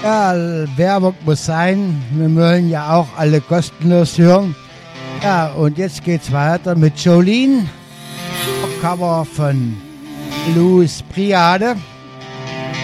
Ja, Werbung muss sein. Wir wollen ja auch alle kostenlos hören. Ja, und jetzt geht's weiter mit Jolene. Cover von Louis Priade.